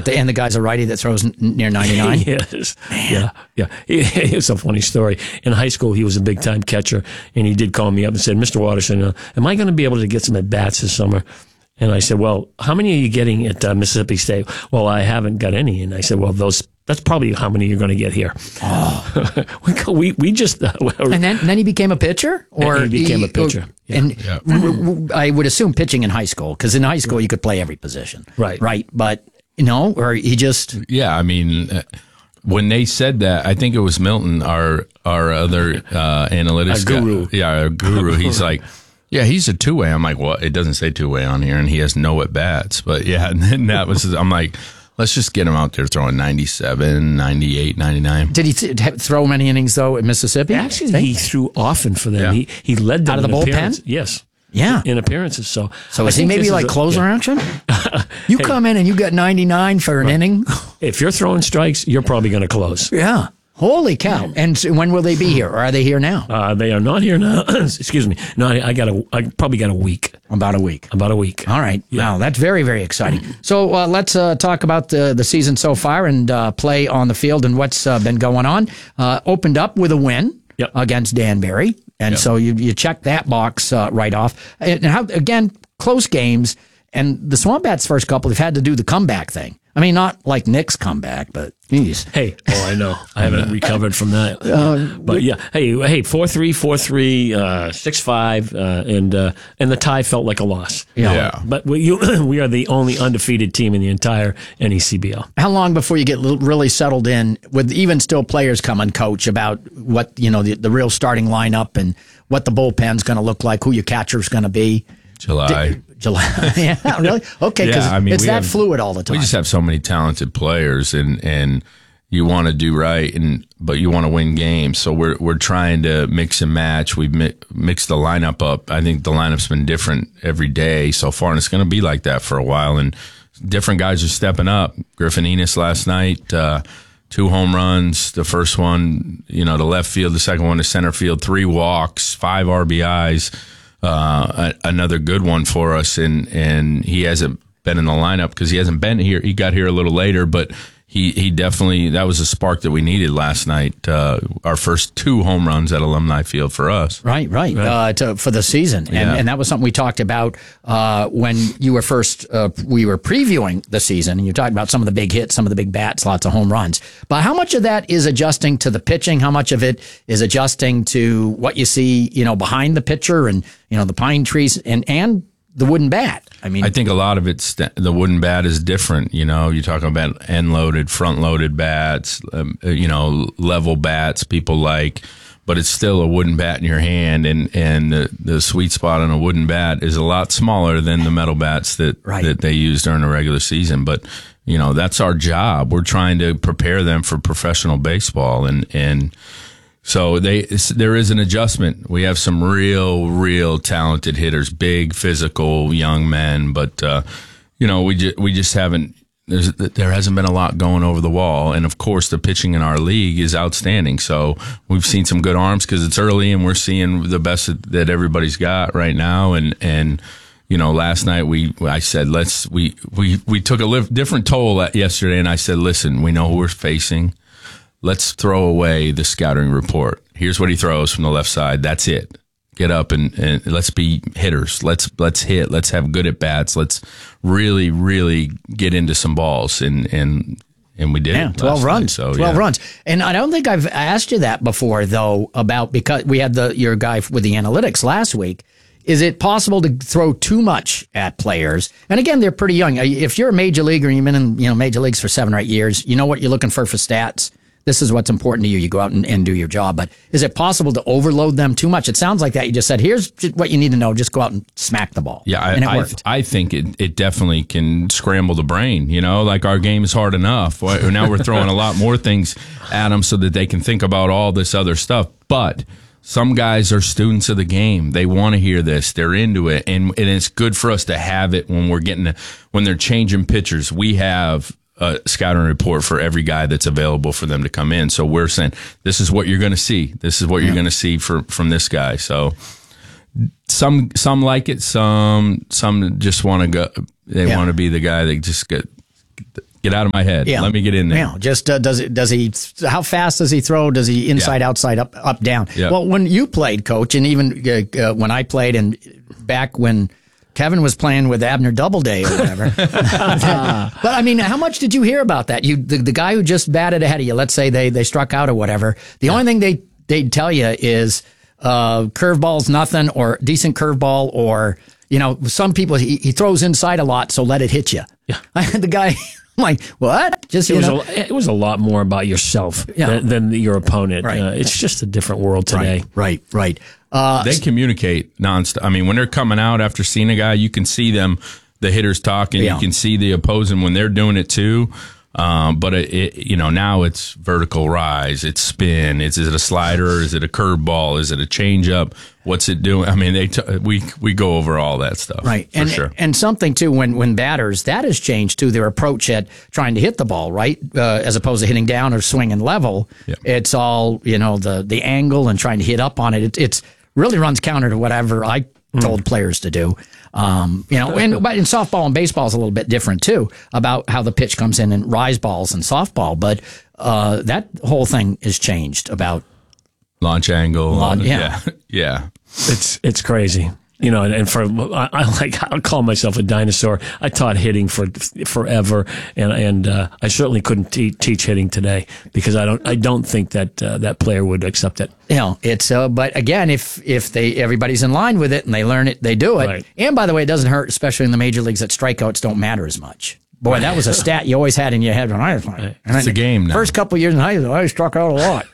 and the guy's a righty that throws near 99. Yes. Man. Yeah. It's a funny story. In high school, he was a big-time catcher, and he did call me up and said, Mr. Watterson, am I going to be able to get some at-bats this summer? And I said, well, how many are you getting at Mississippi State? Well, I haven't got any. And I said, well, that's probably how many you're going to get here. Oh. we just... and then he became a pitcher? Or he became a pitcher. I would assume pitching in high school, because in high school you could play every position. Right. But, or he just... Yeah, I mean... when they said that, I think it was Milton, our other analytics guru. guy. Yeah, our guru. He's like... Yeah, he's a two-way. I'm like, well, it doesn't say two-way on here, and he has no at-bats. But yeah, and then I'm like, let's just get him out there throwing 97, 98, 99. Did he throw many innings, though, at Mississippi? Actually, he threw often for them. Yeah. He led them out of the bullpen? Yes. Yeah. In appearances. So is he maybe like closer action? You come in and you got 99 for an inning? If you're throwing strikes, you're probably going to close. Yeah. Holy cow. And so when will they be here? Or are they here now? They are not here now. Excuse me. No, I probably got a week. About a week. All right. Yeah. Wow, that's very, very exciting. So let's talk about the season so far and play on the field and what's been going on. Opened up with a win against Danbury. And so you check that box right off. And how, again, close games. And the Swamp Bats first couple, they've had to do the comeback thing. I mean, not like Nick's comeback, but geez. Hey, I know. I haven't recovered from that. But yeah, hey, 4-3, 4-3, 6-5, and the tie felt like a loss. Yeah. But we are the only undefeated team in the entire NECBL. How long before you get really settled in with even still players coming, coach, about what, the real starting lineup and what the bullpen's going to look like, who your catcher's going to be? July. Yeah, really? Okay, because it's that fluid all the time. We just have so many talented players, and you want to do right, but you want to win games. So we're trying to mix and match. We've mixed the lineup up. I think the lineup's been different every day so far, and it's going to be like that for a while. And different guys are stepping up. Griffin Enos last night, 2 home runs. The first one, to left field. The second one to center field. 3 walks, 5 RBIs. Another good one for us, and he hasn't been in the lineup because he hasn't been here. He got here a little later, but he definitely, that was a spark that we needed last night. Our first 2 home runs at Alumni Field for us. Right. For the season. And that was something we talked about when you were first, we were previewing the season, and you talked about some of the big hits, some of the big bats, lots of home runs. But how much of that is adjusting to the pitching? How much of it is adjusting to what you see, behind the pitcher and, the pine trees and the wooden bat? I mean, I think a lot of it's the wooden bat is different. You're talking about end-loaded, front-loaded bats, level bats people like, but it's still a wooden bat in your hand, and the sweet spot on a wooden bat is a lot smaller than the metal bats that they use during the regular season. But that's our job. We're trying to prepare them for professional baseball, and so there is an adjustment. We have some real talented hitters, big, physical, young men, but we just haven't. There hasn't been a lot going over the wall, and of course, the pitching in our league is outstanding. So we've seen some good arms because it's early, and we're seeing the best that everybody's got right now. And last night I said we took a different toll yesterday, and I said, listen, we know who we're facing. Let's throw away the scouting report. Here's what he throws from the left side. That's it. Get up and let's be hitters. Let's hit. Let's have good at bats. Let's really get into some balls. And we did. Yeah, 12 runs. Night, so, 12 runs. And I don't think I've asked you that before, though, about, because we had your guy with the analytics last week. Is it possible to throw too much at players? And again, they're pretty young. If you're a major leaguer and you've been in major leagues for 7 or 8 years, you know what you're looking for stats. This is what's important to you. You go out and do your job. But is it possible to overload them too much? It sounds like that. You just said, here's what you need to know. Just go out and smack the ball. Yeah, and it worked. I think it definitely can scramble the brain. Like our game is hard enough. Now we're throwing a lot more things at them so that they can think about all this other stuff. But some guys are students of the game. They want to hear this. They're into it. And it's good for us to have it when they're changing pitchers. We have a scouting report for every guy that's available for them to come in. So we're saying, this is what you're going to see. This is what you're going to see from this guy. So some like it. Some just want to go. They want to be the guy that just Get out of my head. Yeah. Let me get in there. Yeah, just does he? How fast does he throw? Does he inside, outside, up, down? Yeah. Well, when you played, Coach, and even when I played, and back when Kevin was playing with Abner Doubleday or whatever. But I mean, how much did you hear about that? The guy who just batted ahead of you. Let's say they struck out or whatever. The only thing they'd tell you is curveball's nothing, or decent curveball, or some people he throws inside a lot, so let it hit you. Yeah. The guy. I'm like, what? Just it was a lot more about yourself than your opponent. Right. It's just a different world today. Right. They communicate nonstop. I mean, when they're coming out after seeing a guy, you can see them, the hitters talking. Yeah. You can see the opposing when they're doing it too. But now it's vertical rise, it's spin. Is it a slider? Is it a curveball? Is it a changeup? What's it doing? I mean, we go over all that stuff, right? For sure. And something too, when batters, that has changed too. Their approach at trying to hit the ball, right, as opposed to hitting down or swinging level. Yep. It's all the angle and trying to hit up on it. It's really runs counter to whatever I told players to do. But in softball and baseball is a little bit different too, about how the pitch comes in rise balls and softball. But that whole thing has changed about launch angle. Yeah. It's crazy. And I'll call myself a dinosaur. I taught hitting for forever, and I certainly couldn't teach hitting today because I don't think that player would accept it. It's but again, if everybody's in line with it and they learn it, they do it. Right. And by the way, it doesn't hurt, especially in the major leagues, that strikeouts don't matter as much. Boy, that was a stat you always had in your head when I was playing. It's a game now. First couple of years in high school, I struck out a lot.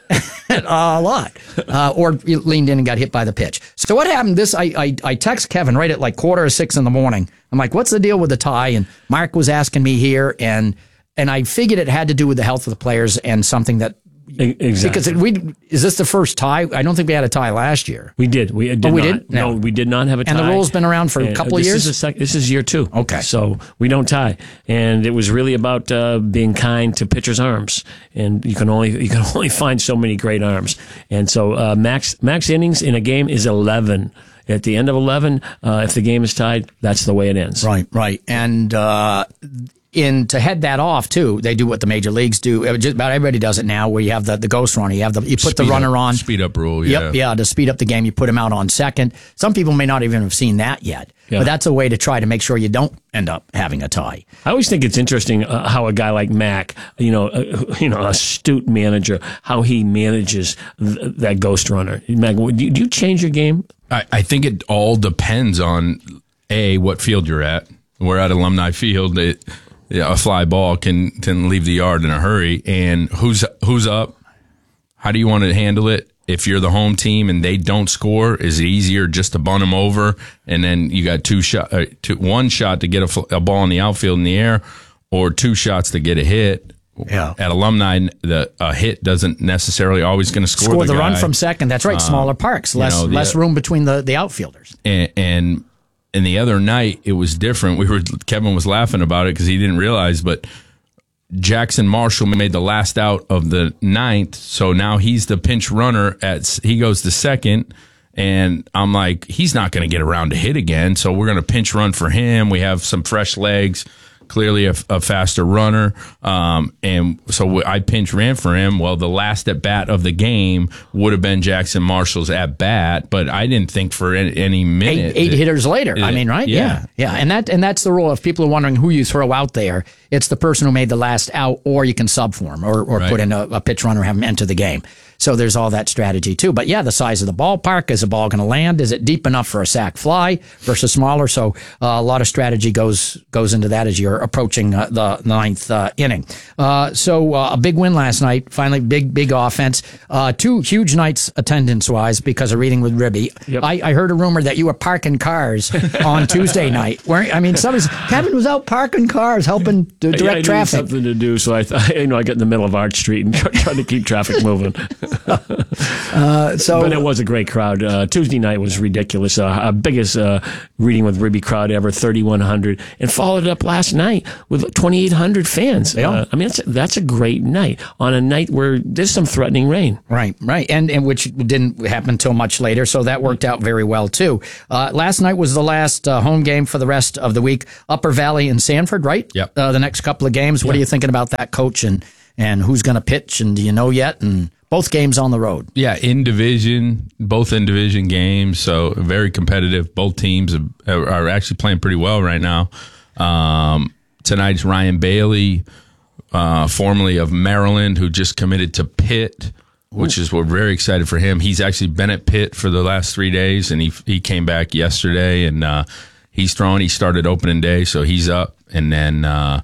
A lot. Or you leaned in and got hit by the pitch. So what happened? I text Kevin right at like 5:45 in the morning. I'm like, what's the deal with the tie? And Mark was asking me here, and I figured it had to do with the health of the players and something that... Exactly. Because is this the first tie? I don't think we had a tie last year. We did. We did. We not. did? No, we did not have a tie. And the rule's been around for a couple of years? This is year 2. Okay. So we don't tie. And it was really about being kind to pitchers' arms. And you can only find so many great arms. And so max innings in a game is 11. At the end of 11, if the game is tied, that's the way it ends. Right. And to head that off too, they do what the major leagues do. Just about everybody does it now, where you have the ghost runner. You put the runner on. Speed up rule. Yeah. Yep. To speed up the game, you put him out on second. Some people may not even have seen that yet, but that's a way to try to make sure you don't end up having a tie. I always think it's interesting how a guy like Mac, astute manager, how he manages that ghost runner. Mac, do you change your game? I think it all depends on what field you're at. We're at Alumni Field. A fly ball can leave the yard in a hurry. And who's up? How do you want to handle it? If you're the home team and they don't score, is it easier just to bunt them over? And then you got one shot to get a ball in the outfield in the air, or 2 shots to get a hit. Yeah. At Alumni, a hit doesn't necessarily always going to score the guy. run from second. That's right. Smaller parks, less room between the outfielders. And the other night it was different. Kevin was laughing about it because he didn't realize, but Jackson Marshall made the last out of the 9th, so now he's the pinch runner. He goes to second, and I'm like, he's not going to get around to hit again, so we're going to pinch run for him. We have some fresh legs. Clearly a faster runner. And so I pinch ran for him. Well, the last at bat of the game would have been Jackson Marshall's at bat, but I didn't think for any minute. Eight hitters later. Right? Yeah. And that's the rule. If people are wondering who you throw out there, it's the person who made the last out, or you can sub for him or right. Put in a pitch runner, have him enter the game. So there's all that strategy too. But yeah, the size of the ballpark, is the ball going to land? Is it deep enough for a sac fly versus smaller? So a lot of strategy goes into that as you're approaching the 9th inning. So a big win last night. Finally, big offense. 2 huge nights attendance wise because of Reading with Ribby. Yep. I heard a rumor that you were parking cars on Tuesday night. Kevin was out parking cars, helping to direct traffic. Something to do, so I got in the middle of Arch Street and tried to keep traffic moving. But it was a great crowd. Tuesday night was ridiculous. Our biggest reading with Ribby crowd ever, 3,100, and followed up last night with 2,800 fans. Yeah. I mean, that's a great night on a night where there's some threatening rain. Right, and which didn't happen until much later, so that worked out very well too. Last night was the last home game for the rest of the week. Upper Valley and Sanford, right? Yep. The next couple of games. What are you thinking about that, Coach, and who's going to pitch, and do you know yet? And both games on the road. Yeah, both in division games, so very competitive. Both teams are actually playing pretty well right now. Tonight's Ryan Bailey, formerly of Maryland, who just committed to Pitt, which we're very excited for him. He's actually been at Pitt for the last 3 days, and he came back yesterday, and he's throwing. He started opening day, so he's up, and then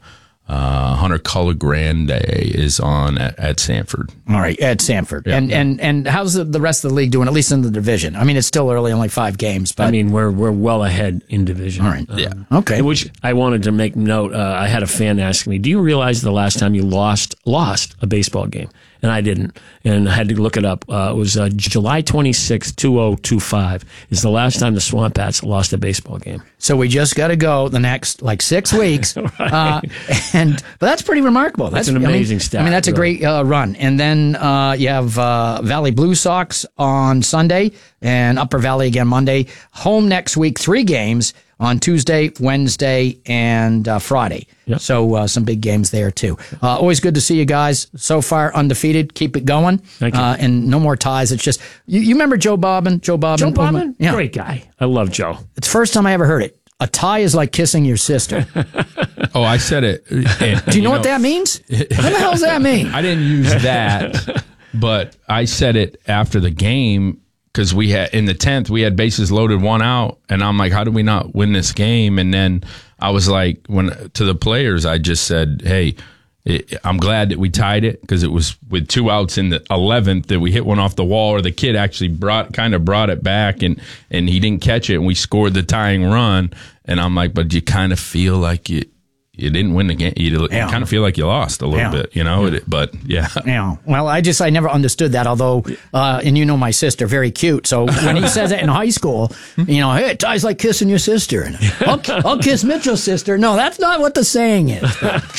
Hunter Cologrande is on at Sanford. All right, at Sanford. Yeah. And how's the rest of the league doing, at least in the division? I mean, it's still early, only 5 games. But I mean, we're well ahead in division. All right. Yeah. Okay. Which I wanted to make note. I had a fan ask me, do you realize the last time you lost a baseball game? And I didn't. And I had to look it up. It was July 26th, 2025 is the last time the Swamp Bats lost a baseball game. So we just got to go the next 6 weeks. Right. But that's pretty remarkable. That's an amazing stat. I mean, that's a great run. And then you have Valley Blue Sox on Sunday and Upper Valley again Monday. Home next week, 3 games on Tuesday, Wednesday, and Friday. Yep. So some big games there, too. Always good to see you guys. So far, undefeated. Keep it going. Thank you. And no more ties. It's just, you remember Joe Bobbin? Joe Bobbin? Yeah. Great guy. I love Joe. It's the first time I ever heard it. A tie is like kissing your sister. Oh, I said it. Do you know what that means? What the hell does that mean? I didn't use that, but I said it after the game because we had in the 10th we had bases loaded, 1 out, and I'm like, how did we not win this game? And then I was like, to the players, I just said, hey, I'm glad that we tied it because it was with 2 outs in the 11th that we hit one off the wall, or the kid actually brought it back and he didn't catch it, and we scored the tying run. And I'm like, but you kind of feel like you didn't win the game. You kind of feel like you lost a little bit, you know. Yeah. But yeah. Yeah. Well, I never understood that. Although, and you know my sister, very cute. So when he says it in high school, hey, it ties like kissing your sister, and I'll kiss Mitchell's sister. No, that's not what the saying is.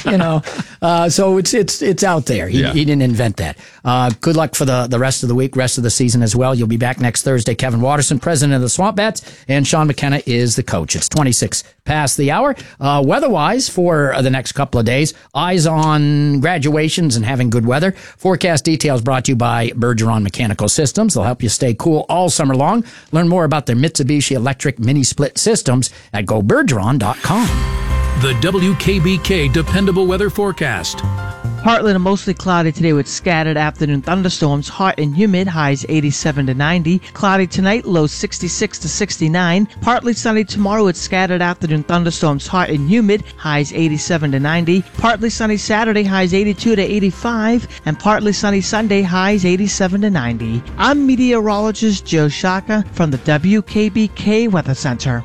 But, so it's out there. He didn't invent that. Good luck for the rest of the week, rest of the season as well. You'll be back next Thursday. Kevin Watterson, president of the Swamp Bats, and Sean McKenna is the coach. It's 26 past the hour. Weather-wise, for the next couple of days, eyes on graduations and having good weather. Forecast details brought to you by Bergeron Mechanical Systems. They'll help you stay cool all summer long. Learn more about their Mitsubishi electric mini split systems at gobergeron.com. The WKBK Dependable Weather Forecast. Partly to mostly cloudy today with scattered afternoon thunderstorms, hot and humid, highs 87 to 90. Cloudy tonight, lows 66 to 69. Partly sunny tomorrow with scattered afternoon thunderstorms, hot and humid, highs 87 to 90. Partly sunny Saturday, highs 82 to 85. And partly sunny Sunday, highs 87 to 90. I'm meteorologist Joe Shaka from the WKBK Weather Center.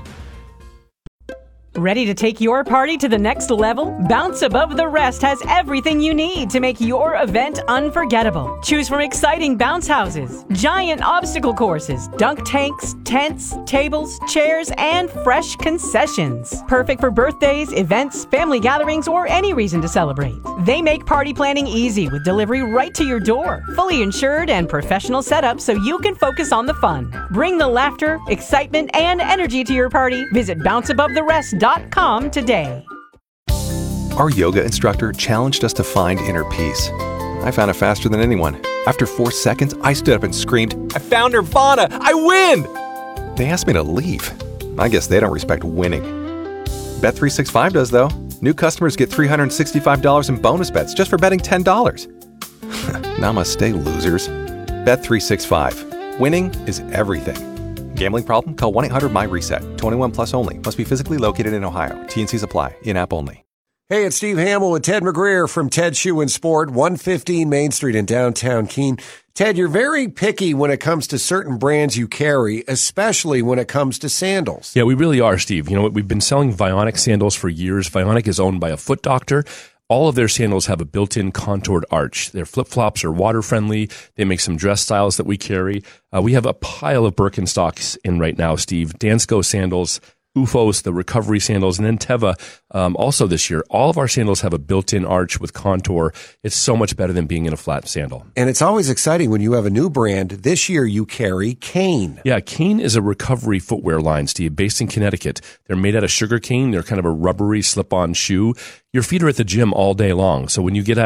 Ready to take your party to the next level? Bounce Above the Rest has everything you need to make your event unforgettable. Choose from exciting bounce houses, giant obstacle courses, dunk tanks, tents, tables, chairs, and fresh concessions. Perfect for birthdays, events, family gatherings, or any reason to celebrate. They make party planning easy with delivery right to your door. Fully insured and professional setup so you can focus on the fun. Bring the laughter, excitement, and energy to your party. Visit bounceabovetherest.com today. Our yoga instructor challenged us to find inner peace. I found it faster than anyone. After 4 seconds, I stood up and screamed, "I found Nirvana! I win!" They asked me to leave. I guess they don't respect winning. Bet365 does, though. New customers get $365 in bonus bets just for betting $10. Namaste, losers. Bet365. Winning is everything. Gambling problem? Call 1-800-MY-RESET. 21 plus only. Must be physically located in Ohio. T&Cs apply. In-app only. Hey, it's Steve Hamill with Ted McGreer from Ted Shoe and Sport, 115 Main Street in downtown Keene. Ted, you're very picky when it comes to certain brands you carry, especially when it comes to sandals. Yeah, we really are, Steve. You know, we've been selling Vionic sandals for years. Vionic is owned by a foot doctor. All of their sandals have a built-in contoured arch. Their flip-flops are water-friendly. They make some dress styles that we carry. We have a pile of Birkenstocks in right now, Steve. Dansko sandals, Ufos, the recovery sandals, and then Teva also this year. All of our sandals have a built-in arch with contour. It's so much better than being in a flat sandal. And it's always exciting when you have a new brand. This year you carry Kane. Yeah, Kane is a recovery footwear line, Steve, based in Connecticut. They're made out of sugar cane. They're kind of a rubbery slip-on shoe. Your feet are at the gym all day long. So when you get out